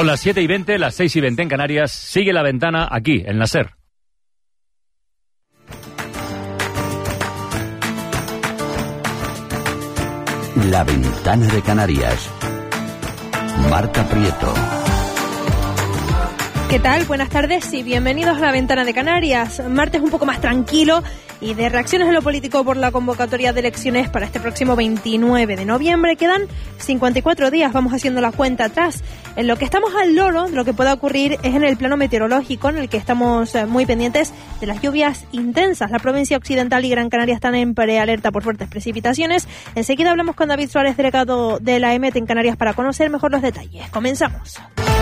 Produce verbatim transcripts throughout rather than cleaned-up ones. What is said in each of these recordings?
Son las siete y veinte, las seis y veinte en Canarias. Sigue La Ventana aquí, en la SER. La Ventana de Canarias. Marta Prieto. ¿Qué tal? Buenas tardes y bienvenidos a La Ventana de Canarias. Martes un poco más tranquilo y de reacciones en lo político por la convocatoria de elecciones para este próximo veintinueve de noviembre. Quedan cincuenta y cuatro días, vamos haciendo la cuenta atrás. En lo que estamos al loro, lo que pueda ocurrir es en el plano meteorológico, en el que estamos muy pendientes de las lluvias intensas. La provincia occidental y Gran Canaria están en prealerta por fuertes precipitaciones. Enseguida hablamos con David Suárez, delegado de la E M E T en Canarias, para conocer mejor los detalles. Comenzamos.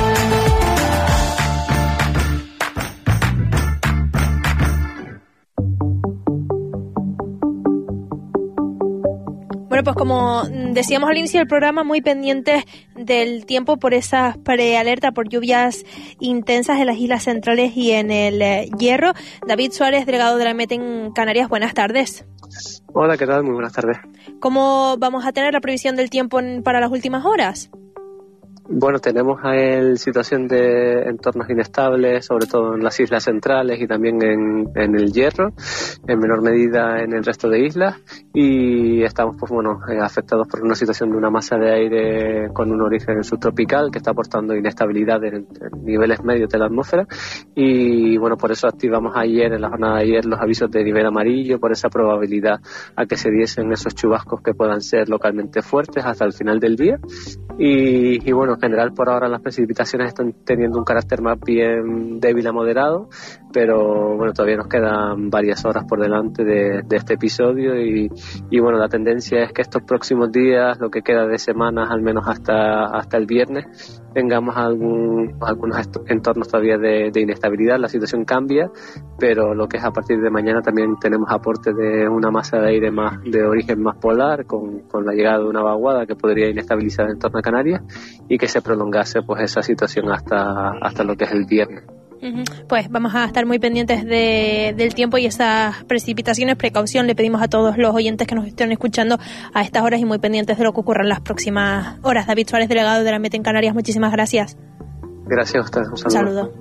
Bueno, pues como decíamos al inicio del programa, muy pendientes del tiempo por esa prealerta por lluvias intensas en las islas centrales y en el eh, Hierro. David Suárez, delegado de la E M E T en Canarias, buenas tardes. Hola, ¿qué tal? Muy buenas tardes. ¿Cómo vamos a tener la previsión del tiempo en, para las últimas horas? Bueno, tenemos a él situación de entornos inestables, sobre todo en las islas centrales y también en, en el Hierro, en menor medida en el resto de islas, y estamos pues bueno eh, afectados por una situación de una masa de aire con un origen subtropical que está aportando inestabilidad en, en niveles medios de la atmósfera, y bueno, por eso activamos ayer, en la jornada de ayer, los avisos de nivel amarillo, por esa probabilidad a que se diesen esos chubascos que puedan ser localmente fuertes hasta el final del día, y, y bueno, en general por ahora las precipitaciones están teniendo un carácter más bien débil a moderado, pero bueno, todavía nos quedan varias horas por delante de, de este episodio, y, y bueno, la tendencia es que estos próximos días, lo que queda de semanas, al menos hasta hasta el viernes, tengamos algún, algunos entornos todavía de, de inestabilidad. La situación cambia, pero lo que es a partir de mañana también tenemos aporte de una masa de aire más de origen más polar, con, con la llegada de una vaguada que podría inestabilizar el entorno de Canarias y que se prolongase pues esa situación hasta, hasta lo que es el viernes. Pues vamos a estar muy pendientes de, del tiempo y esas precipitaciones. Precaución le pedimos a todos los oyentes que nos estén escuchando a estas horas y muy pendientes de lo que ocurra en las próximas horas. David Suárez, delegado de la E M E T en Canarias, muchísimas gracias. Gracias a ustedes, un saludo.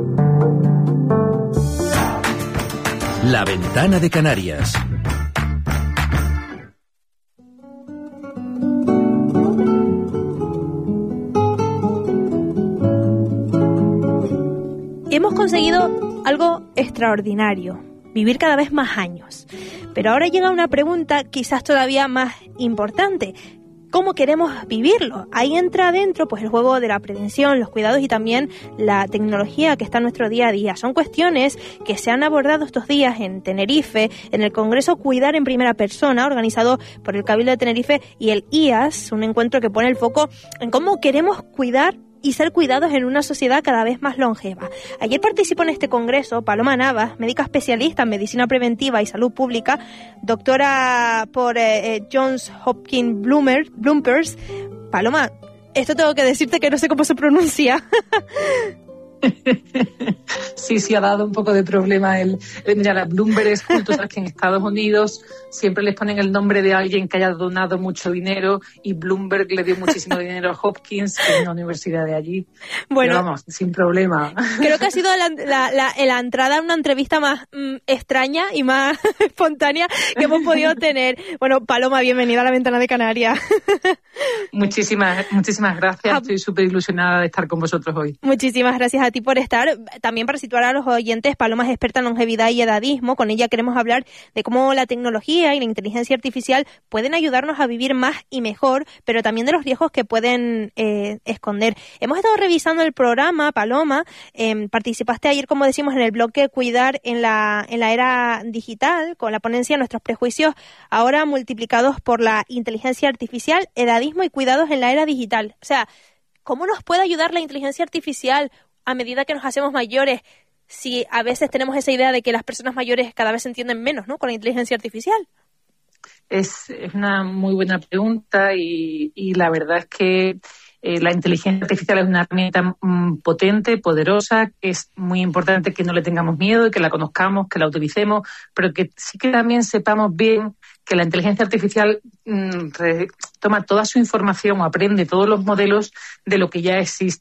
Un saludo. La Ventana de Canarias. Hemos conseguido algo extraordinario, vivir cada vez más años. Pero ahora llega una pregunta quizás todavía más importante. ¿Cómo queremos vivirlo? Ahí entra adentro pues el juego de la prevención, los cuidados y también la tecnología que está en nuestro día a día. Son cuestiones que se han abordado estos días en Tenerife, en el Congreso Cuidar en Primera Persona, organizado por el Cabildo de Tenerife y el I A S, un encuentro que pone el foco en cómo queremos cuidar y ser cuidados en una sociedad cada vez más longeva. Ayer participó en este congreso Paloma Navas, médica especialista en medicina preventiva y salud pública, doctora por eh, Johns Hopkins Bloomer, Bloomers. Paloma, esto tengo que decirte que no sé cómo se pronuncia. Sí, sí, ha dado un poco de problema el, el mira, las Bloomberg es justo, sabes que en Estados Unidos siempre les ponen el nombre de alguien que haya donado mucho dinero, y Bloomberg le dio muchísimo dinero a Hopkins, que es una universidad de allí. Bueno, pero vamos, sin problema. Creo que ha sido la, la, la, la entrada a una entrevista más mm, extraña y más espontánea que hemos podido tener. Bueno, Paloma, bienvenida a La Ventana de Canarias. Muchísimas, muchísimas gracias. Estoy súper ilusionada de estar con vosotros hoy. Muchísimas gracias a ti por estar. También para situar a los oyentes, Paloma es experta en longevidad y edadismo. Con ella queremos hablar de cómo la tecnología y la inteligencia artificial pueden ayudarnos a vivir más y mejor, pero también de los riesgos que pueden eh, esconder. Hemos estado revisando el programa, Paloma. Eh, participaste ayer, como decimos, en el bloque Cuidar en la, en la era digital, con la ponencia Nuestros prejuicios, ahora multiplicados por la inteligencia artificial, edadismo y cuidados en la era digital. O sea, ¿cómo nos puede ayudar la inteligencia artificial a medida que nos hacemos mayores, si a veces tenemos esa idea de que las personas mayores cada vez se entienden menos, ¿no?, con la inteligencia artificial? Es, es una muy buena pregunta y, y la verdad es que eh, la inteligencia artificial es una herramienta mm, potente, poderosa, que es muy importante que no le tengamos miedo, que la conozcamos, que la utilicemos, pero que sí que también sepamos bien que la inteligencia artificial mmm, re, toma toda su información o aprende todos los modelos de lo que ya existe.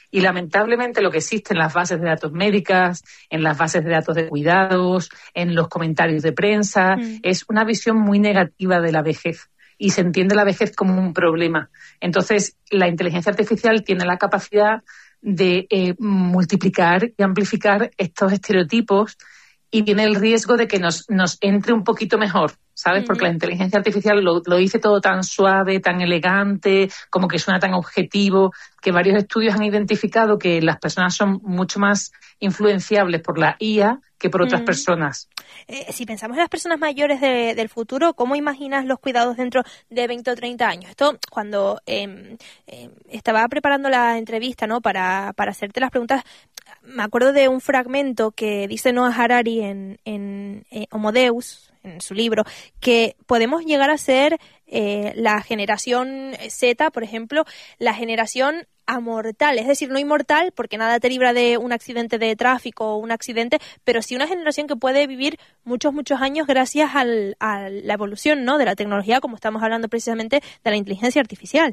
Y lamentablemente lo que existe en las bases de datos médicas, en las bases de datos de cuidados, en los comentarios de prensa, mm. es una visión muy negativa de la vejez. Y se entiende la vejez como un problema. Entonces, la inteligencia artificial tiene la capacidad de eh, multiplicar y amplificar estos estereotipos y tiene el riesgo de que nos, nos entre un poquito mejor, ¿sabes? Porque la inteligencia artificial lo, lo dice todo tan suave, tan elegante, como que suena tan objetivo, que varios estudios han identificado que las personas son mucho más influenciables por la I A que por otras mm. personas. Eh, si pensamos en las personas mayores de, del futuro, ¿cómo imaginas los cuidados dentro de veinte o treinta años? Esto, cuando eh, eh, estaba preparando la entrevista, ¿no?, para, para hacerte las preguntas, me acuerdo de un fragmento que dice Noah Harari en, en eh, Homo Deus, en su libro, que podemos llegar a ser eh, la generación Z, por ejemplo, la generación amortal, es decir, no inmortal, porque nada te libra de un accidente de tráfico o un accidente, pero sí una generación que puede vivir muchos, muchos años gracias al, a la evolución, ¿no?, de la tecnología, como estamos hablando precisamente de la inteligencia artificial.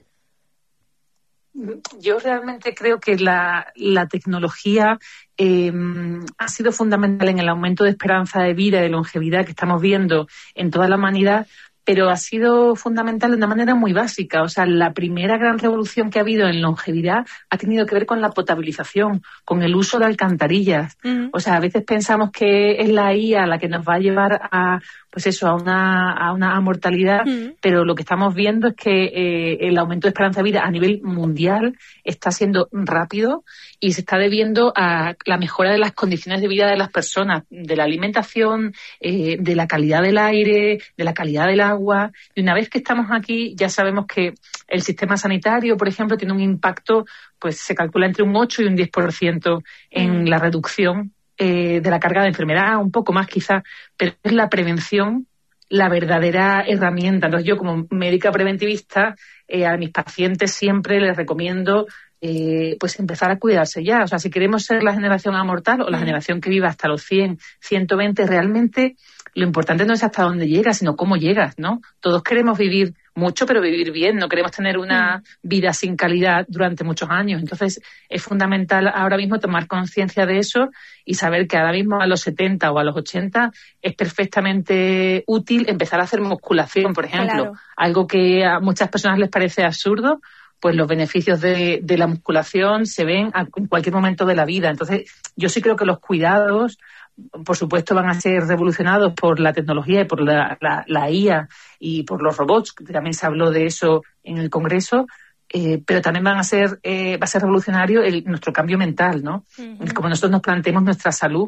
Yo realmente creo que la, la tecnología eh, ha sido fundamental en el aumento de esperanza de vida y de longevidad que estamos viendo en toda la humanidad, pero ha sido fundamental de una manera muy básica. O sea, la primera gran revolución que ha habido en longevidad ha tenido que ver con la potabilización, con el uso de alcantarillas. Uh-huh. O sea, a veces pensamos que es la I A la que nos va a llevar a, pues eso, a una, a una mortalidad, uh-huh. pero lo que estamos viendo es que eh, el aumento de esperanza de vida a nivel mundial está siendo rápido y se está debiendo a la mejora de las condiciones de vida de las personas, de la alimentación, eh, de la calidad del aire, de la calidad del agua. Y una vez que estamos aquí, ya sabemos que el sistema sanitario, por ejemplo, tiene un impacto, pues se calcula entre un ocho y un diez por ciento en mm. la reducción eh, de la carga de enfermedad, un poco más quizá, pero es la prevención la verdadera herramienta. Entonces yo, como médica preventivista, eh, a mis pacientes siempre les recomiendo Eh, pues empezar a cuidarse ya. O sea, si queremos ser la generación amortal o la generación que viva hasta los cien, ciento veinte, realmente lo importante no es hasta dónde llegas, sino cómo llegas, ¿no? Todos queremos vivir mucho, pero vivir bien. No queremos tener una vida sin calidad durante muchos años. Entonces, es fundamental ahora mismo tomar conciencia de eso y saber que ahora mismo a los setenta o a los ochenta es perfectamente útil empezar a hacer musculación, por ejemplo. Claro. Algo que a muchas personas les parece absurdo, pues los beneficios de, de la musculación se ven a, en cualquier momento de la vida. Entonces, yo sí creo que los cuidados, por supuesto, van a ser revolucionados por la tecnología y por la, la, la I A y por los robots, que también se habló de eso en el Congreso, eh, pero también van a ser, eh, va a ser revolucionario el, nuestro cambio mental, ¿no? Uh-huh. Como nosotros nos planteemos nuestra salud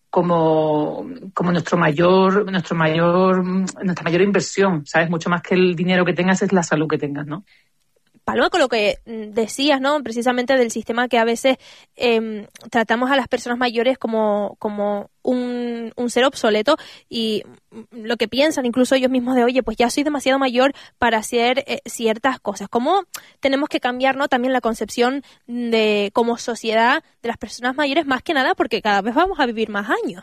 como, como nuestro mayor, nuestro mayor, nuestra mayor inversión, ¿sabes? Mucho más que el dinero que tengas es la salud que tengas, ¿no? Paloma, con lo que decías, ¿no?, precisamente del sistema que a veces eh, tratamos a las personas mayores como, como un, un ser obsoleto y lo que piensan incluso ellos mismos de, oye, pues ya soy demasiado mayor para hacer eh, ciertas cosas. ¿Cómo tenemos que cambiar, ¿no?, también la concepción de como sociedad de las personas mayores, más que nada porque cada vez vamos a vivir más años?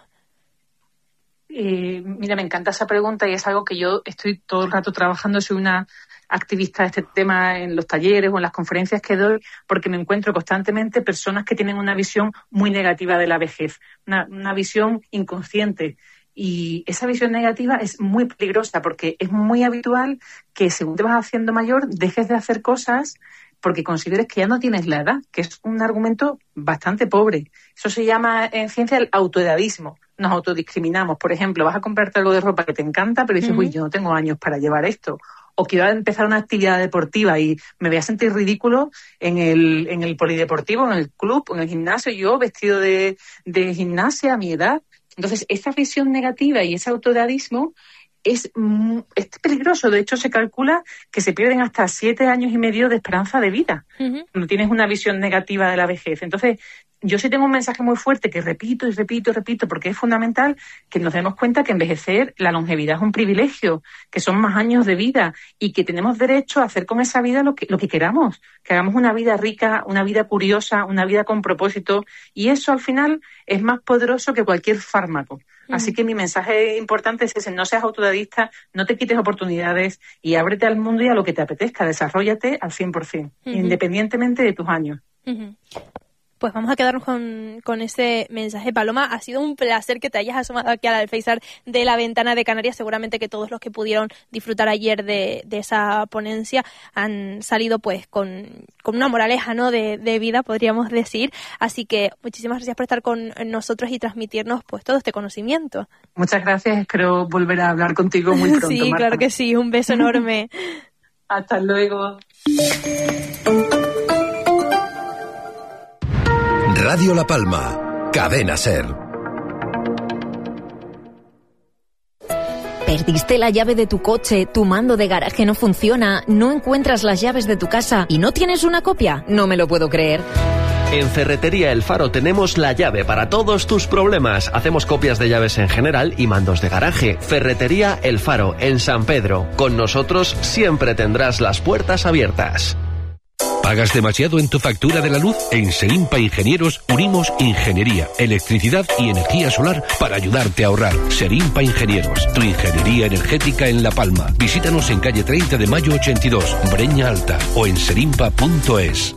Eh, mira, me encanta esa pregunta y es algo que yo estoy todo el rato trabajando. Soy una activista de este tema en los talleres o en las conferencias que doy, porque me encuentro constantemente personas que tienen una visión muy negativa de la vejez, una, una visión inconsciente. Y esa visión negativa es muy peligrosa porque es muy habitual que según te vas haciendo mayor dejes de hacer cosas porque consideres que ya no tienes la edad, que es un argumento bastante pobre. Eso se llama en ciencia el autoedadismo. Nos autodiscriminamos. Por ejemplo, vas a comprarte algo de ropa que te encanta, pero dices, uh-huh. uy, yo no tengo años para llevar esto. O quiero empezar una actividad deportiva y me voy a sentir ridículo en el, en el polideportivo, en el club, en el gimnasio, yo vestido de, de gimnasia a mi edad. Entonces, esa visión negativa y ese autoedadismo es, es peligroso. De hecho, se calcula que se pierden hasta siete años y medio de esperanza de vida. Uh-huh. No tienes una visión negativa de la vejez. Entonces, yo sí tengo un mensaje muy fuerte que repito y repito y repito porque es fundamental que nos demos cuenta que envejecer, la longevidad es un privilegio, que son más años de vida y que tenemos derecho a hacer con esa vida lo que, lo que queramos, que hagamos una vida rica, una vida curiosa, una vida con propósito y eso al final es más poderoso que cualquier fármaco. Mm. Así que mi mensaje importante es ese, no seas autodidacta, no te quites oportunidades y ábrete al mundo y a lo que te apetezca, desarróllate al cien por ciento, mm-hmm. independientemente de tus años. Mm-hmm. Pues vamos a quedarnos con, con ese mensaje. Paloma, ha sido un placer que te hayas asomado aquí al alféizar de la Ventana de Canarias. Seguramente que todos los que pudieron disfrutar ayer de, de esa ponencia han salido pues con, con una moraleja, ¿no?, de, de vida, podríamos decir. Así que muchísimas gracias por estar con nosotros y transmitirnos pues todo este conocimiento. Muchas gracias, espero volver a hablar contigo muy pronto. Sí, Marta. claro que sí, un beso enorme. Hasta luego. Radio La Palma, Cadena Ser. ¿Perdiste la llave de tu coche, tu mando de garaje no funciona, no encuentras las llaves de tu casa y no tienes una copia? No me lo puedo creer. En Ferretería El Faro tenemos la llave para todos tus problemas. Hacemos copias de llaves en general y mandos de garaje. Ferretería El Faro, en San Pedro. Con nosotros siempre tendrás las puertas abiertas. ¿Pagas demasiado en tu factura de la luz? En Serimpa Ingenieros unimos ingeniería, electricidad y energía solar para ayudarte a ahorrar. Serimpa Ingenieros, tu ingeniería energética en La Palma. Visítanos en calle treinta de mayo ochenta y dos, Breña Alta, o en serimpa punto es.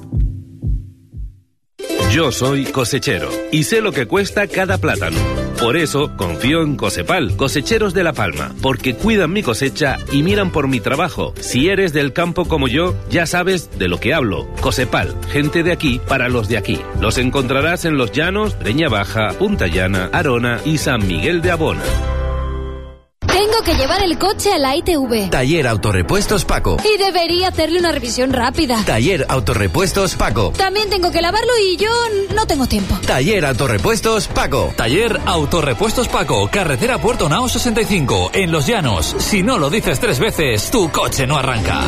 Yo soy cosechero y sé lo que cuesta cada plátano. Por eso confío en Cosepal, cosecheros de La Palma, porque cuidan mi cosecha y miran por mi trabajo. Si eres del campo como yo, ya sabes de lo que hablo. Cosepal, gente de aquí para los de aquí. Los encontrarás en Los Llanos, Breña Baja, Punta Llana, Arona y San Miguel de Abona. Tengo que llevar el coche a la I T V. Taller Autorepuestos Paco. Y debería hacerle una revisión rápida. Taller Autorepuestos Paco. También tengo que lavarlo y yo no tengo tiempo. Taller Autorepuestos Paco. Taller Autorepuestos Paco, carretera Puerto Nao sesenta y cinco, en Los Llanos. Si no lo dices tres veces, tu coche no arranca.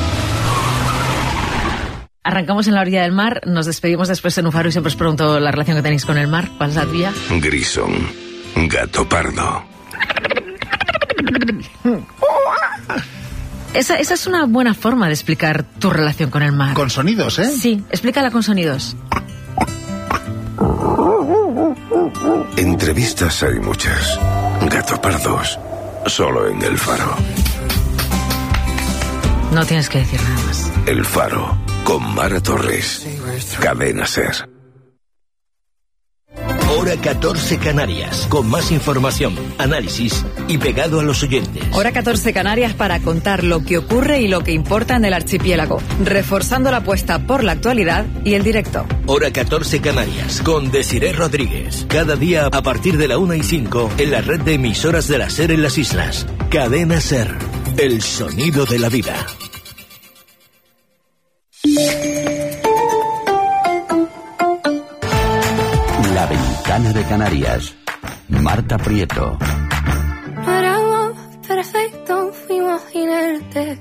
Arrancamos en la orilla del mar, nos despedimos después en un faro y siempre os pregunto la relación que tenéis con el mar. ¿Cuál es la tuya? Grisón, gato pardo. Esa, esa es una buena forma de explicar tu relación con el mar. Con sonidos, ¿eh? Sí, explícala con sonidos. Entrevistas hay muchas. Gato pardos, solo en El Faro. No tienes que decir nada más. El Faro, con Mara Torres. Cadena Ser. Hora catorce Canarias, con más información, análisis y pegado a los oyentes. Hora catorce Canarias para contar lo que ocurre y lo que importa en el archipiélago, reforzando la apuesta por la actualidad y el directo. Hora catorce Canarias, con Desiré Rodríguez. Cada día a partir de la una y cinco en la red de emisoras de la SER en las islas. Cadena SER, el sonido de la vida. La Ventana de Canarias. Marta Prieto. No era algo perfecto, fuimos inertes.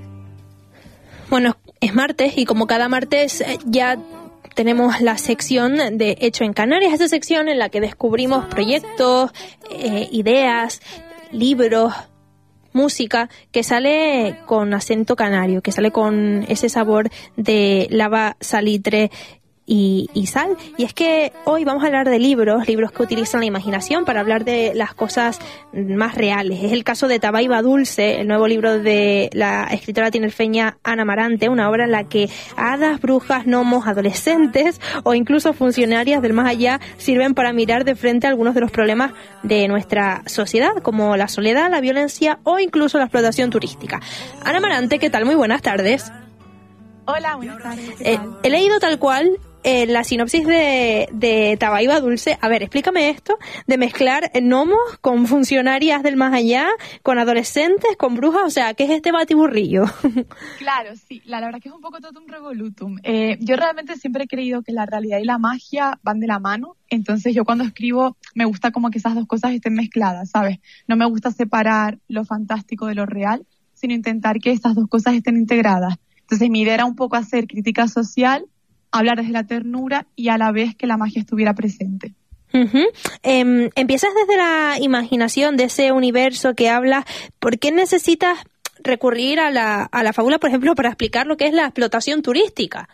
Bueno, es martes y como cada martes ya tenemos la sección de Hecho en Canarias, esta sección en la que descubrimos proyectos, eh, ideas, libros, música que sale con acento canario, que sale con ese sabor de lava, salitre Y, y sal. Y es que hoy vamos a hablar de libros, libros que utilizan la imaginación para hablar de las cosas más reales. Es el caso de Tabaiba Dulce, el nuevo libro de la escritora tinerfeña Ana Marante, una obra en la que hadas, brujas, gnomos, adolescentes o incluso funcionarias del más allá sirven para mirar de frente algunos de los problemas de nuestra sociedad, como la soledad, la violencia o incluso la explotación turística. Ana Marante, ¿qué tal? Muy buenas tardes. Hola, buenas tardes. Eh, he leído tal cual eh, la sinopsis de, de Tabaiba Dulce. A ver, explícame esto de mezclar gnomos con funcionarias del más allá, con adolescentes, con brujas. O sea, ¿qué es este batiburrillo? Claro, sí. La, la verdad que es un poco totum revolutum. Eh, yo realmente siempre he creído que la realidad y la magia van de la mano. Entonces yo cuando escribo me gusta como que esas dos cosas estén mezcladas, ¿sabes? No me gusta separar lo fantástico de lo real, sino intentar que estas dos cosas estén integradas. Entonces mi idea era un poco hacer crítica social, hablar desde la ternura y a la vez que la magia estuviera presente. Uh-huh. Eh, empiezas desde la imaginación de ese universo que hablas. ¿Por qué necesitas recurrir a la, a la fábula, por ejemplo, para explicar lo que es la explotación turística?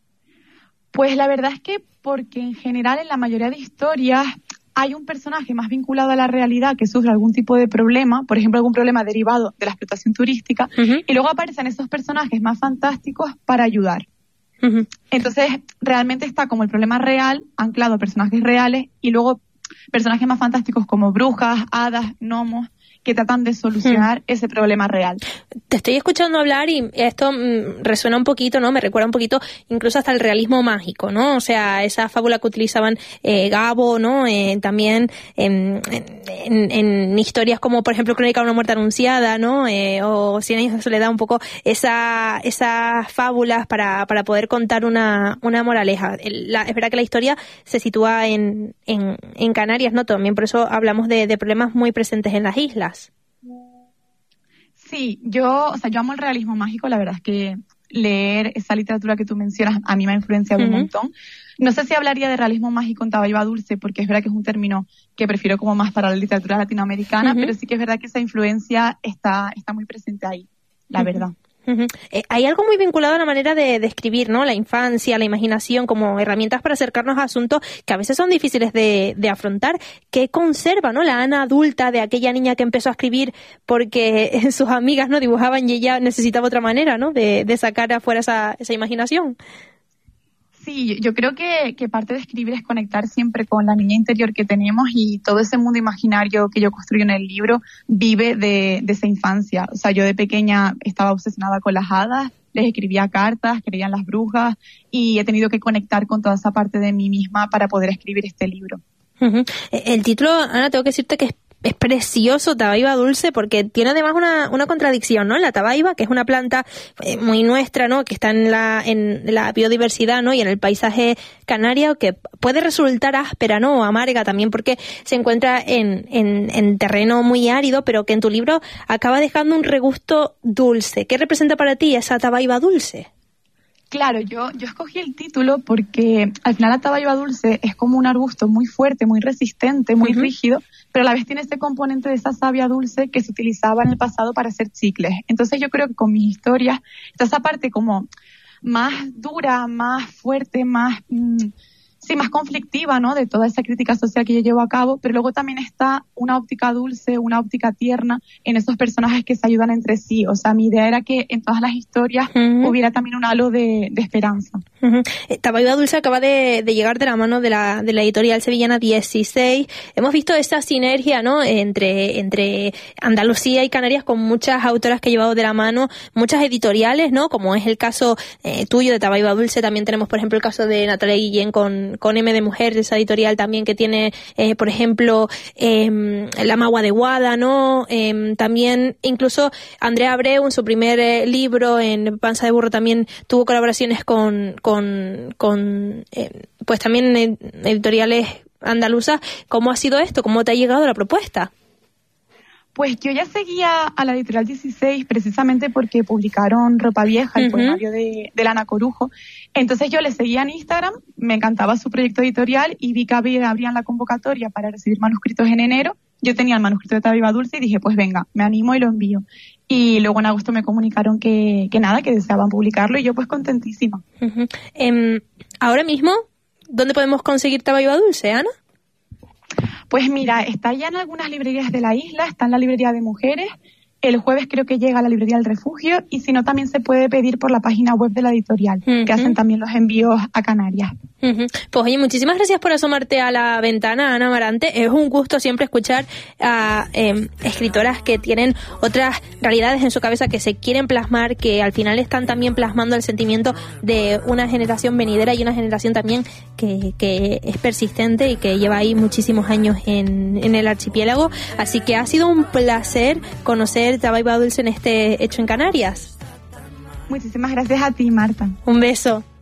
Pues la verdad es que porque en general en la mayoría de historias hay un personaje más vinculado a la realidad que sufre algún tipo de problema, por ejemplo, algún problema derivado de la explotación turística, uh-huh. y luego aparecen esos personajes más fantásticos para ayudar. Uh-huh. Entonces, realmente está como el problema real, anclado a personajes reales, y luego personajes más fantásticos como brujas, hadas, gnomos, que tratan de solucionar hmm. ese problema real. Te estoy escuchando hablar y esto mmm, resuena un poquito, ¿no? Me recuerda un poquito incluso hasta el realismo mágico, ¿no? O sea, esa fábula que utilizaban eh, Gabo, ¿no? Eh, también en, en, en historias como, por ejemplo, Crónica de una muerte anunciada, ¿no? Eh, o Cien años de soledad, un poco esa, esas fábulas para, para poder contar una, una moraleja. La, es verdad que la historia se sitúa en, en, en Canarias, ¿no? También por eso hablamos de, de problemas muy presentes en las islas. Sí, yo, o sea, yo amo el realismo mágico. La verdad es que leer esa literatura que tú mencionas a mí me ha influenciado uh-huh. un montón. No sé si hablaría de realismo mágico en Tabayba Dulce, porque es verdad que es un término que prefiero como más para la literatura latinoamericana, uh-huh. pero sí que es verdad que esa influencia está, está muy presente ahí, la uh-huh. verdad. Uh-huh. Eh, hay algo muy vinculado a la manera de, de escribir, ¿no? La infancia, la imaginación, como herramientas para acercarnos a asuntos que a veces son difíciles de, de afrontar. ¿Qué conserva, no? La Ana adulta de aquella niña que empezó a escribir porque sus amigas no dibujaban y ella necesitaba otra manera, ¿no? De, de sacar afuera esa, esa imaginación. Sí, yo creo que, que parte de escribir es conectar siempre con la niña interior que tenemos, y todo ese mundo imaginario que yo construyo en el libro vive de, de esa infancia. O sea, yo de pequeña estaba obsesionada con las hadas, les escribía cartas, creía en las brujas, y he tenido que conectar con toda esa parte de mí misma para poder escribir este libro. Uh-huh. El título, Ana, tengo que decirte que es Es precioso, Tabayba Dulce, porque tiene además una, una contradicción, ¿no? La tabayba, que es una planta eh, muy nuestra, ¿no? Que está en la, en la biodiversidad, ¿no? Y en el paisaje canario, que puede resultar áspera, ¿no? O amarga también, porque se encuentra en, en, en terreno muy árido, pero que en tu libro acaba dejando un regusto dulce. ¿Qué representa para ti esa Tabayba Dulce? Claro, yo, yo escogí el título porque al final la Tabayba Dulce es como un arbusto muy fuerte, muy resistente, muy uh-huh. rígido, pero a la vez tiene este componente de esa savia dulce que se utilizaba en el pasado para hacer chicles. Entonces yo creo que con mis historias está esa parte como más dura, más fuerte, más... Mmm, sí, más conflictiva, ¿no? De toda esa crítica social que yo llevo a cabo, pero luego también está una óptica dulce, una óptica tierna en esos personajes que se ayudan entre sí. O sea, mi idea era que en todas las historias uh-huh. hubiera también un halo de, de esperanza. Uh-huh. Tabayba Dulce acaba de, de llegar de la mano de la, de la editorial sevillana dieciséis. Hemos visto esa sinergia, ¿no? Entre, entre Andalucía y Canarias, con muchas autoras que he llevado de la mano, muchas editoriales, ¿no? Como es el caso eh, tuyo de Tabayba Dulce. También tenemos, por ejemplo, el caso de Natalia Guillén con con M de Mujer, de esa editorial también que tiene, eh, por ejemplo, eh, La Magua de Guada, ¿no? Eh, también, incluso, Andrea Abreu, en su primer eh, libro, en Panza de Burro, también tuvo colaboraciones con, con, con eh, pues también eh, editoriales andaluzas. ¿Cómo ha sido esto? ¿Cómo te ha llegado la propuesta? Pues yo ya seguía a la editorial dieciséis precisamente porque publicaron Ropa Vieja, el uh-huh. poemario de, de Lana Corujo. Entonces yo les seguía en Instagram, me encantaba su proyecto editorial y vi que abrían la convocatoria para recibir manuscritos en enero. Yo tenía el manuscrito de Tabayba Dulce y dije, pues venga, me animo y lo envío. Y luego en agosto me comunicaron que, que nada, que deseaban publicarlo, y yo pues contentísima. Uh-huh. Um, ahora mismo, ¿dónde podemos conseguir Tabayba Dulce, Ana? Pues mira, está ya en algunas librerías de la isla, está en la librería de mujeres, el jueves creo que llega a la librería del Refugio, y si no también se puede pedir por la página web de la editorial, uh-huh. que hacen también los envíos a Canarias. Uh-huh. Pues oye, muchísimas gracias por asomarte a la ventana, Ana Amarante. Es un gusto siempre escuchar a eh, escritoras que tienen otras realidades en su cabeza, que se quieren plasmar, que al final están también plasmando el sentimiento de una generación venidera y una generación también que, que es persistente y que lleva ahí muchísimos años en, en el archipiélago. Así que ha sido un placer conocer Tabayba Dulce en este Hecho en Canarias. Muchísimas gracias a ti, Marta. Un beso.